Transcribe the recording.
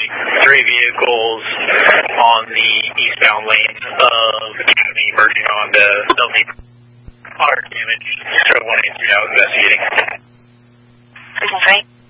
three vehicles on the eastbound lanes of Academy merging onto Dudley. Auto damage, 183 now investigating. Prison 3.